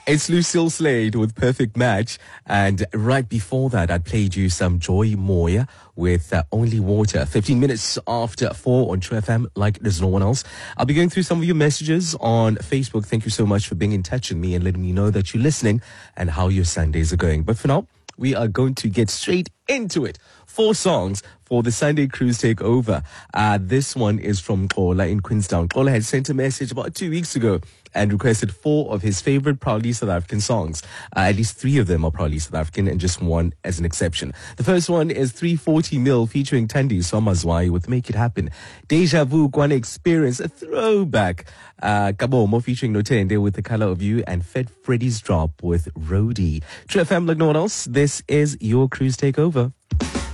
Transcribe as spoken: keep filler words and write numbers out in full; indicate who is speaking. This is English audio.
Speaker 1: It's Lucille Slade with Perfect Match. And right before that, I played you some Joy Moya with uh, Only Water. fifteen minutes after four on True F M, like there's no one else. I'll be going through some of your messages on Facebook. Thank you so much for being in touch with me and letting me know that you're listening and how your Sundays are going. But for now, we are going to get straight into it. Four songs for the Sunday Cruise Takeover. Uh, this one is from Kola in Queenstown. Kola had sent a message about two weeks ago and requested four of his favorite Proudly South African songs. Uh, at least three of them are Proudly South African and just one as an exception. The first one is three forty mil featuring Tandi Somazwai with Make It Happen. Deja Vu Kwana Experience, a throwback. Uh, Kabomo featuring Notende with The Color of You, and Fed Freddy's Drop with Roadie. True F M like no one else. This is your Cruise Takeover.